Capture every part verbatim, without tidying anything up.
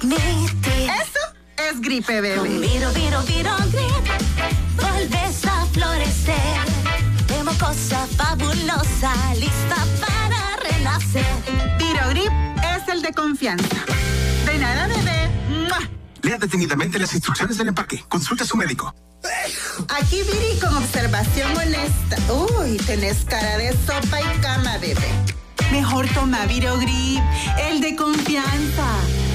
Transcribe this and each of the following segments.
Dignity. Eso es gripe, bebé. Con Viro, Viro, Viro Grip, vuelves a florecer. De mocosa fabulosa, lista para renacer. Viro Grip es el de confianza. De nada, bebé. ¡Mua! Lea detenidamente las instrucciones del empaque. Consulta a su médico. Aquí Viri con observación honesta. Uy, tenés cara de sopa y cama, bebé. Mejor toma Viro Grip, el de confianza.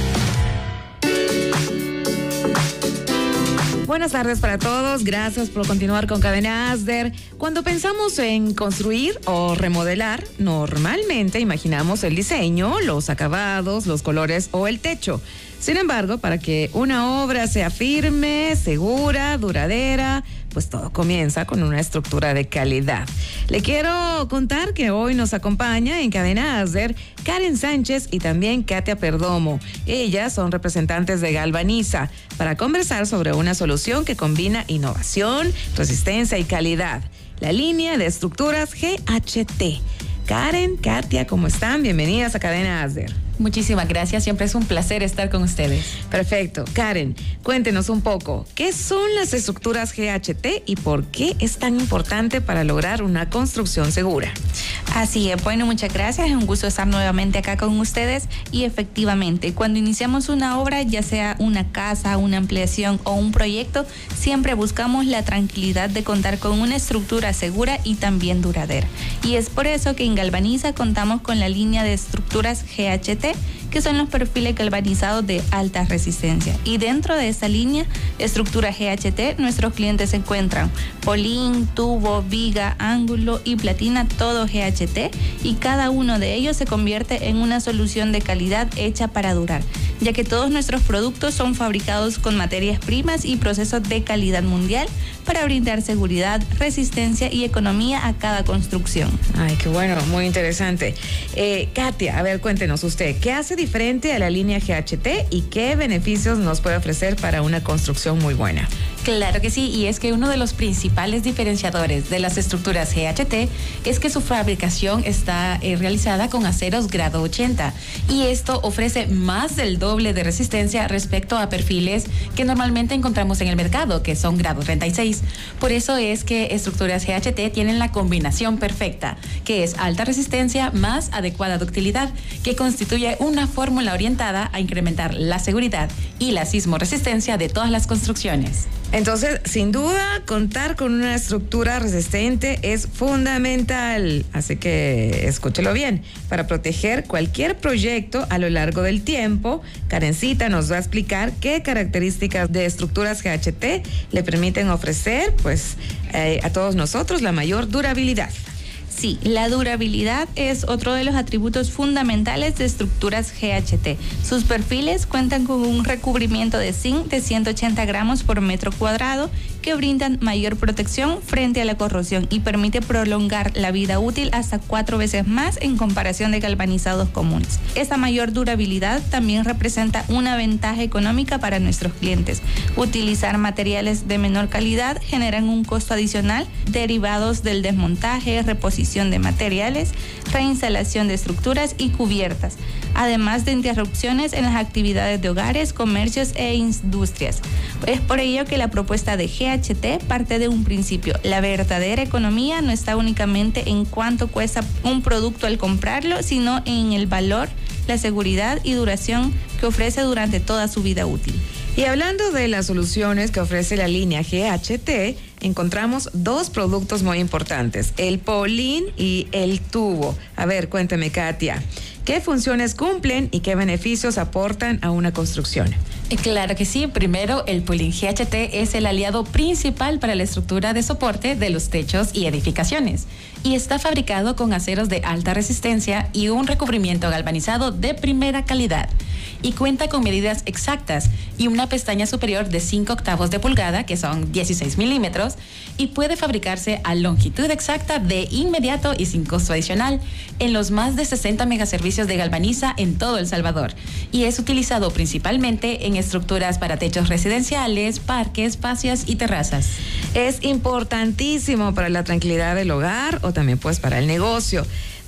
Buenas tardes para todos, gracias por continuar con Cadena Asder. Cuando pensamos en construir o remodelar, normalmente imaginamos el diseño, los acabados, los colores o el techo. Sin embargo, para que una obra sea firme, segura, duradera, pues todo comienza con una estructura de calidad. Le quiero contar que hoy nos acompaña en Cadena Asder Karen Sánchez y también Katia Perdomo. Ellas son representantes de Galvaniza para conversar sobre una solución que combina innovación, resistencia y calidad. La línea de estructuras G H T. Karen, Katia, ¿cómo están? Bienvenidas a Cadena Asder. Muchísimas gracias, siempre es un placer estar con ustedes. Perfecto. Karen, cuéntenos un poco, ¿qué son las estructuras G H T y por qué es tan importante para lograr una construcción segura? Así es, bueno, muchas gracias, es un gusto estar nuevamente acá con ustedes y efectivamente, cuando iniciamos una obra, ya sea una casa, una ampliación o un proyecto, siempre buscamos la tranquilidad de contar con una estructura segura y también duradera. Y es por eso que en Galvaniza contamos con la línea de estructuras G H T, que son los perfiles galvanizados de alta resistencia. Y dentro de esta línea, estructura G H T, nuestros clientes encuentran polín, tubo, viga, ángulo y platina, todo G H T, y cada uno de ellos se convierte en una solución de calidad hecha para durar, ya que todos nuestros productos son fabricados con materias primas y procesos de calidad mundial para brindar seguridad, resistencia y economía a cada construcción. Ay, qué bueno, muy interesante. Eh, Katia, a ver, cuéntenos usted, ¿qué hace diferente a la línea G H T y qué beneficios nos puede ofrecer para una construcción muy buena? Claro que sí, y es que uno de los principales diferenciadores de las estructuras G H T es que su fabricación está eh, realizada con aceros grado ochenta, y esto ofrece más del doble de resistencia respecto a perfiles que normalmente encontramos en el mercado, que son grado treinta y seis. Por eso es que estructuras G H T tienen la combinación perfecta, que es alta resistencia más adecuada ductilidad, que constituye una fórmula orientada a incrementar la seguridad y la sismoresistencia de todas las construcciones. Entonces, sin duda, contar con una estructura resistente es fundamental. Así que escúchelo bien. Para proteger cualquier proyecto a lo largo del tiempo, Karencita nos va a explicar qué características de estructuras G H T le permiten ofrecer, pues, eh, a todos nosotros la mayor durabilidad. Sí, la durabilidad es otro de los atributos fundamentales de estructuras G H T. Sus perfiles cuentan con un recubrimiento de zinc de ciento ochenta gramos por metro cuadrado que brindan mayor protección frente a la corrosión y permite prolongar la vida útil hasta cuatro veces más en comparación de galvanizados comunes. Esta mayor durabilidad también representa una ventaja económica para nuestros clientes. Utilizar materiales de menor calidad generan un costo adicional derivados del desmontaje, reposición de materiales, reinstalación de estructuras y cubiertas, además de interrupciones en las actividades de hogares, comercios e industrias. Es por ello que la propuesta de G H T parte de un principio: la verdadera economía no está únicamente en cuánto cuesta un producto al comprarlo, sino en el valor, la seguridad y duración que ofrece durante toda su vida útil. Y hablando de las soluciones que ofrece la línea G H T, encontramos dos productos muy importantes, el polín y el tubo. A ver, cuénteme, Katia, ¿qué funciones cumplen y qué beneficios aportan a una construcción? Claro que sí. Primero, el polín G H T es el aliado principal para la estructura de soporte de los techos y edificaciones, y está fabricado con aceros de alta resistencia y un recubrimiento galvanizado de primera calidad, y cuenta con medidas exactas y una pestaña superior de cinco octavos de pulgada, que son dieciséis milímetros, y puede fabricarse a longitud exacta de inmediato y sin costo adicional en los más de sesenta megaservicios de Galvaniza en todo El Salvador, y es utilizado principalmente en estructuras para techos residenciales, parques, patios y terrazas. Es importantísimo para la tranquilidad del hogar o también pues para el negocio.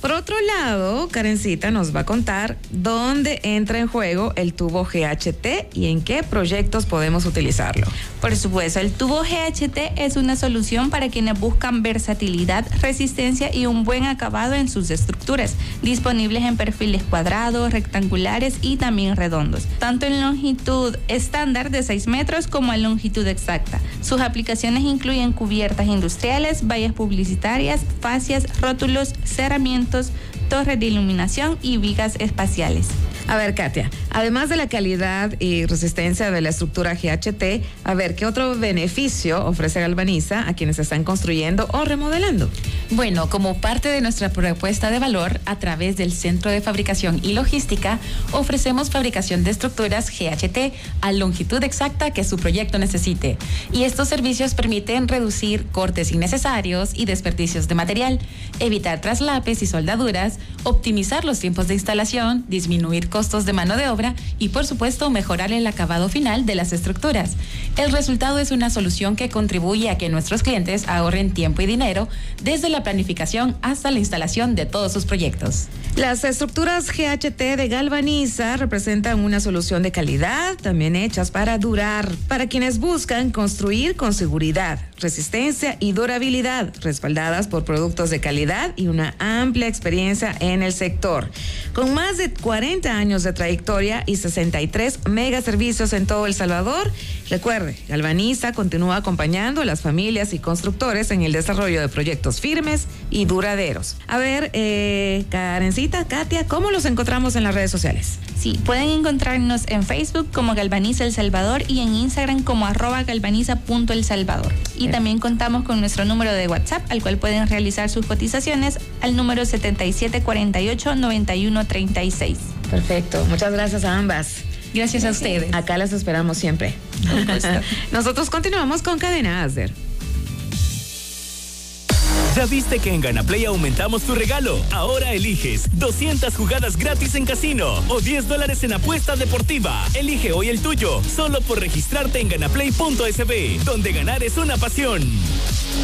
Por otro lado, Karencita nos va a contar dónde entra en juego el tubo G H T y en qué proyectos podemos utilizarlo. Por supuesto, el tubo G H T es una solución para quienes buscan versatilidad, resistencia y un buen acabado en sus estructuras, disponibles en perfiles cuadrados, rectangulares y también redondos, tanto en longitud estándar de seis metros como en longitud exacta. Sus aplicaciones incluyen cubiertas industriales, vallas publicitarias, fascias, rótulos, cerramientos, torres de iluminación y vigas espaciales. A ver, Katia, además de la calidad y resistencia de la estructura G H T, a ver, ¿qué otro beneficio ofrece Galvaniza a quienes están construyendo o remodelando? Bueno, como parte de nuestra propuesta de valor, a través del Centro de Fabricación y Logística, ofrecemos fabricación de estructuras G H T a longitud exacta que su proyecto necesite. Y estos servicios permiten reducir cortes innecesarios y desperdicios de material, evitar traslapes y soldaduras, optimizar los tiempos de instalación, disminuir costos de mano de obra y, por supuesto, mejorar el acabado final de las estructuras. El resultado es una solución que contribuye a que nuestros clientes ahorren tiempo y dinero desde la planificación hasta la instalación de todos sus proyectos. Las estructuras G H T de Galvaniza representan una solución de calidad, también hechas para durar, para quienes buscan construir con seguridad, resistencia y durabilidad, respaldadas por productos de calidad y una amplia experiencia en el sector. Con más de cuarenta años de trayectoria y sesenta y tres megaservicios en todo El Salvador, recuerde, Galvaniza continúa acompañando a las familias y constructores en el desarrollo de proyectos firmes y duraderos. A ver, eh, Karencita, Katia, ¿cómo los encontramos en las redes sociales? Sí, pueden encontrarnos en Facebook como Galvaniza El Salvador y en Instagram como arroba galvaniza punto El Salvador. Y Bien. También contamos con nuestro número de WhatsApp, al cual pueden realizar sus cotizaciones al número setenta y siete cuarenta y ocho noventa y uno treinta y seis. Perfecto, muchas gracias a ambas. Gracias a ustedes. Acá las esperamos siempre. Nosotros continuamos con Cadena Asder. ¿Ya viste que en Ganaplay aumentamos tu regalo? Ahora eliges doscientas jugadas gratis en casino o diez dólares en apuesta deportiva. Elige hoy el tuyo, solo por registrarte en ganaplay punto es be, donde ganar es una pasión.